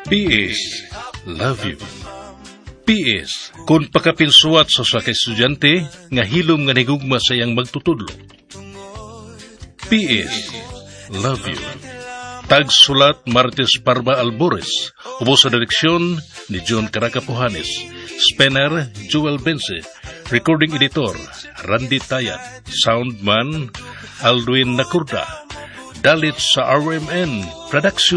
PS, love you. PS, kung pakapinsuat sa ka estudyante, nga hilom nga nigugma sa iyang magtutudlo. PS, love you. Tagsulat Martes Parma Albores, ubos sa direksyon ni John Caracapuhanes, Spener Joel Bense, recording editor Randy Tayat, soundman Aldwin Nakurda, dalit sa RMN Production.